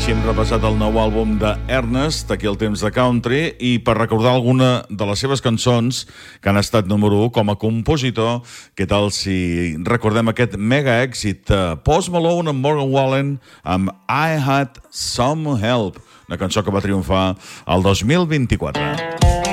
Així hem repassat el nou àlbum d'Ernest, aquí el temps de country, i per recordar alguna de les seves cançons que han estat número 1 com a compositor, què tal si recordem aquest mega èxit Post Malone amb Morgan Wallen amb I Had Some Help, una cançó que va triomfar el 2024.